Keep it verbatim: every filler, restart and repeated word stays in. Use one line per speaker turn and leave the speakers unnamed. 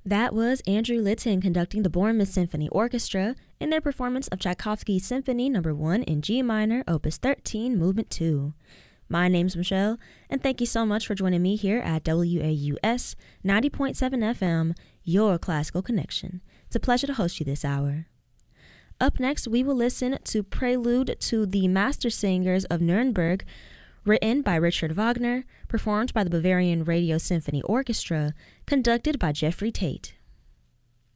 That was Andrew Litton conducting the Bournemouth Symphony Orchestra in their performance of Tchaikovsky's Symphony Number one in G minor, Opus thirteen, Movement two. My name's Michelle, and thank you so much for joining me here at W A U S ninety point seven F M, your classical connection. It's a pleasure to host you this hour. Up next, we will listen to Prelude to the Master Singers of Nuremberg, written by Richard Wagner, performed by the Bavarian Radio Symphony Orchestra, conducted by Jeffrey Tate.